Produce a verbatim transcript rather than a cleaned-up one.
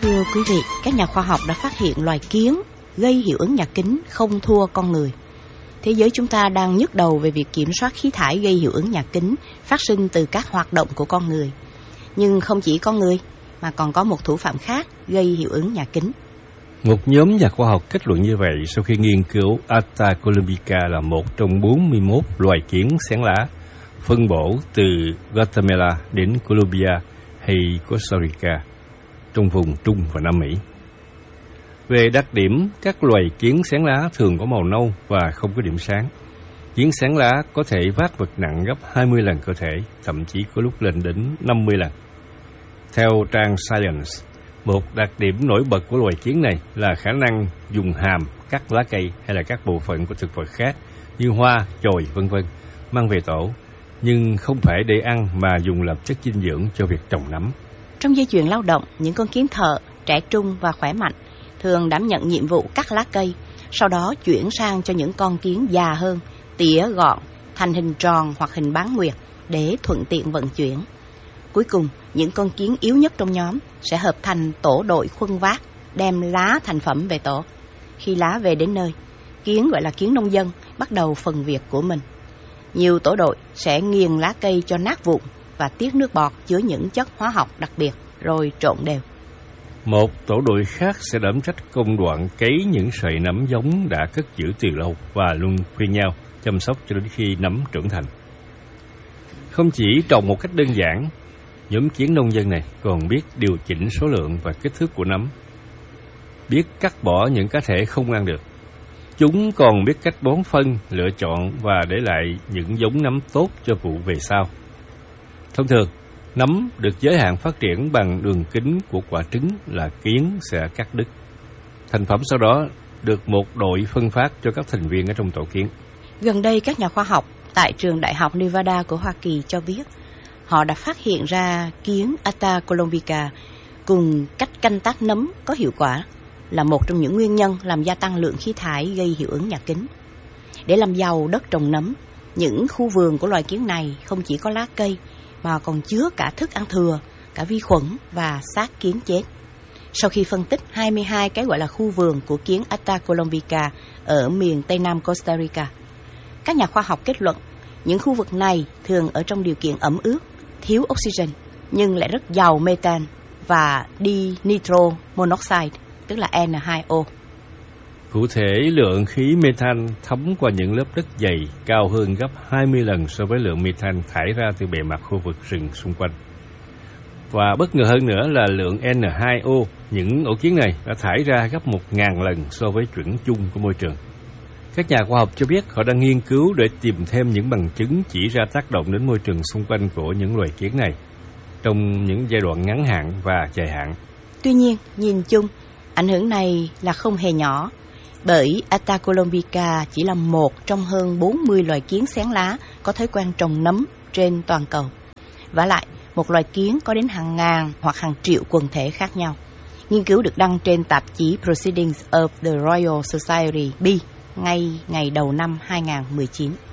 Thưa quý vị, các nhà khoa học đã phát hiện loài kiến gây hiệu ứng nhà kính không thua con người. Thế giới chúng ta đang nhức đầu về việc kiểm soát khí thải gây hiệu ứng nhà kính phát sinh từ các hoạt động của con người. Nhưng không chỉ con người, mà còn có một thủ phạm khác gây hiệu ứng nhà kính. Một nhóm nhà khoa học kết luận như vậy sau khi nghiên cứu Atta columbica là một trong bốn mươi mốt loài kiến xén lá, phân bổ từ Guatemala đến Colombia hay Costa Rica, trong vùng Trung và Nam Mỹ. Về đặc điểm, các loài kiến xén lá thường có màu nâu và không có điểm sáng. Kiến xén lá có thể vác vật nặng gấp hai mươi lần cơ thể, thậm chí có lúc lên đến năm mươi lần. Theo trang Science, một đặc điểm nổi bật của loài kiến này là khả năng dùng hàm cắt lá cây hay là các bộ phận của thực vật khác như hoa, chồi, vân vân mang về tổ, nhưng không phải để ăn mà dùng làm chất dinh dưỡng cho việc trồng nấm. Trong dây chuyền lao động, những con kiến thợ trẻ trung và khỏe mạnh thường đảm nhận nhiệm vụ cắt lá cây, sau đó chuyển sang cho những con kiến già hơn, tỉa gọn thành hình tròn hoặc hình bán nguyệt để thuận tiện vận chuyển. Cuối cùng, những con kiến yếu nhất trong nhóm sẽ hợp thành tổ đội khuân vác, đem lá thành phẩm về tổ. Khi lá về đến nơi, kiến gọi là kiến nông dân bắt đầu phần việc của mình. Nhiều tổ đội sẽ nghiền lá cây cho nát vụn và tiết nước bọt chứa những chất hóa học đặc biệt rồi trộn đều. Một tổ đội khác sẽ đảm trách công đoạn cấy những sợi nấm giống đã cất giữ từ lâu và luân phiên nhau chăm sóc cho đến khi nấm trưởng thành. Không chỉ trồng một cách đơn giản, nhóm kiến nông dân này còn biết điều chỉnh số lượng và kích thước của nấm, biết cắt bỏ những cá thể không ăn được. Chúng còn biết cách bón phân, lựa chọn và để lại những giống nấm tốt cho vụ về sau. Thông thường, nấm được giới hạn phát triển bằng đường kính của quả trứng là kiến sẽ cắt đứt. Thành phẩm sau đó được một đội phân phát cho các thành viên ở trong tổ kiến. Gần đây, các nhà khoa học tại trường Đại học Nevada của Hoa Kỳ cho biết họ đã phát hiện ra kiến Atta columbica cùng cách canh tác nấm có hiệu quả là một trong những nguyên nhân làm gia tăng lượng khí thải gây hiệu ứng nhà kính. Để làm giàu đất trồng nấm, những khu vườn của loài kiến này không chỉ có lá cây mà còn chứa cả thức ăn thừa, cả vi khuẩn và xác kiến chết. Sau khi phân tích hai mươi hai cái gọi là khu vườn của kiến Atta columbica ở miền Tây Nam Costa Rica, các nhà khoa học kết luận những khu vực này thường ở trong điều kiện ẩm ướt, thiếu oxygen nhưng lại rất giàu methane và dinitro monoxide, tức là N hai O. Cụ thể, lượng khí methane thấm qua những lớp đất dày cao hơn gấp hai mươi lần so với lượng methane thải ra từ bề mặt khu vực rừng xung quanh. Và bất ngờ hơn nữa là lượng N hai O, những ổ kiến này đã thải ra gấp một nghìn lần so với chuẩn chung của môi trường. Các nhà khoa học cho biết họ đang nghiên cứu để tìm thêm những bằng chứng chỉ ra tác động đến môi trường xung quanh của những loài kiến này trong những giai đoạn ngắn hạn và dài hạn. Tuy nhiên, nhìn chung, ảnh hưởng này là không hề nhỏ, bởi Atta columbica chỉ là một trong hơn bốn mươi loài kiến xén lá có thói quen trồng nấm trên toàn cầu. Vả lại, một loài kiến có đến hàng ngàn hoặc hàng triệu quần thể khác nhau. Nghiên cứu được đăng trên tạp chí Proceedings of the Royal Society B ngay ngày đầu năm hai nghìn không trăm mười chín.